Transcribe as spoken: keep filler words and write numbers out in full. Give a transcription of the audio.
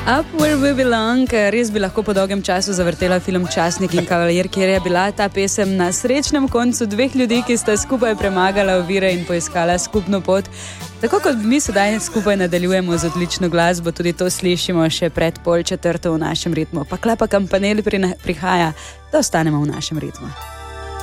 Up Where We Belong, res bi lahko po dolgem času zavrtela film Časnik in kavalir, kjer je bila ta pesem na srečnem koncu dveh ljudi, ki sta skupaj premagala ovire in poiskala skupno pot. Tako kot mi sedaj skupaj nadaljujemo z odlično glasbo, tudi to slišimo še pred pol četrto v našem ritmu. Pa klapa kampaneli prihaja, da ostanemo v našem ritmu.